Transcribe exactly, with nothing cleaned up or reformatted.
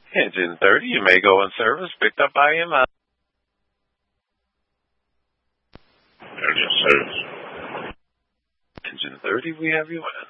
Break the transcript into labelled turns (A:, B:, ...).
A: Engine thirty, you may go in service, picked up by him.
B: Engine service.
A: Engine thirty, we have you in.